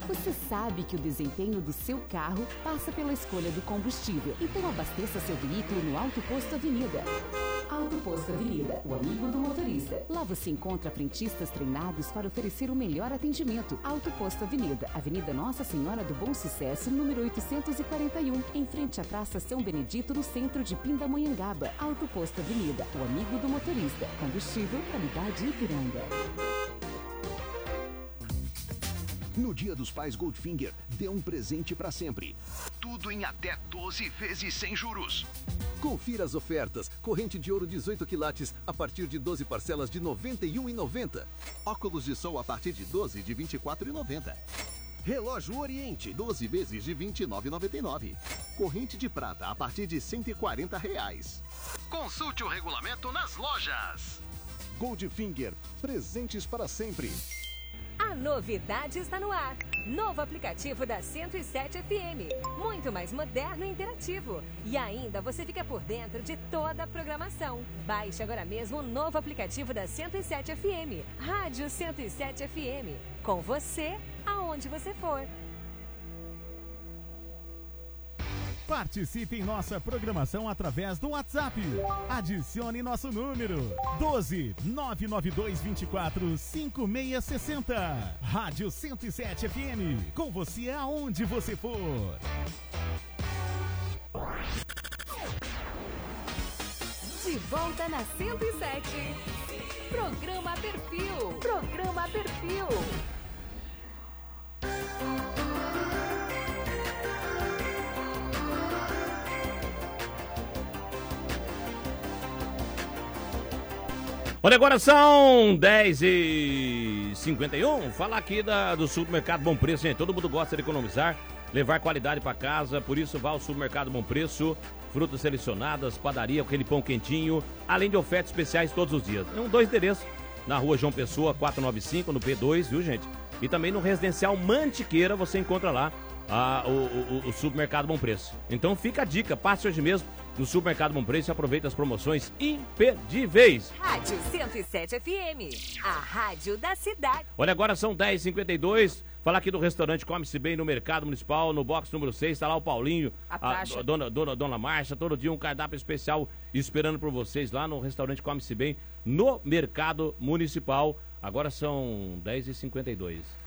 Você sabe que o desempenho do seu carro passa pela escolha do combustível. Então abasteça seu veículo no Auto Posto Avenida. Auto Posto Avenida, o amigo do motorista. Lá você encontra frentistas treinados para oferecer o melhor atendimento. Auto Posto Avenida, Avenida Nossa Senhora do Bom Sucesso, número 841, em frente à Praça São Benedito, no centro de Pindamonhangaba. Auto Posto Avenida, o amigo do motorista. Combustível, qualidade Ipiranga. No Dia dos Pais Goldfinger, dê um presente para sempre. Tudo em até 12 vezes sem juros. Confira as ofertas. Corrente de ouro 18 quilates a partir de 12 parcelas de R$ 91,90. Óculos de sol a partir de 12 de R$ 24,90. Relógio Oriente, 12 vezes de R$ 29,99. Corrente de prata a partir de R$ 140. Consulte o regulamento nas lojas. Goldfinger, presentes para sempre. A novidade está no ar. Novo aplicativo da 107 FM. Muito mais moderno e interativo. E ainda você fica por dentro de toda a programação. Baixe agora mesmo o novo aplicativo da 107 FM. Rádio 107 FM. Com você, aonde você for. Participe em nossa programação através do WhatsApp. Adicione nosso número 12 992 24 5660. Rádio 107 FM. Com você aonde você for. De volta na 107. Programa Perfil. Programa Perfil. Olha, agora são 10h51. Falar aqui do Supermercado Bom Preço, gente. Todo mundo gosta de economizar, levar qualidade para casa. Por isso, vá ao Supermercado Bom Preço. Frutas selecionadas, padaria, aquele pão quentinho. Além de ofertas especiais todos os dias. Tem 2 endereços. Na rua João Pessoa, 495, no P2, viu, gente? E também no Residencial Mantiqueira, você encontra lá o Supermercado Bom Preço. Então fica a dica, passe hoje mesmo no Supermercado Bom Preço e aproveita as promoções imperdíveis. Rádio 107 FM, a rádio da cidade. Olha, agora são 10h52. Falar aqui do restaurante Come-se Bem no Mercado Municipal, no box número 6, tá lá o Paulinho, a dona Márcia, todo dia um cardápio especial esperando por vocês lá no restaurante Come-se Bem no Mercado Municipal. Agora são 10h52.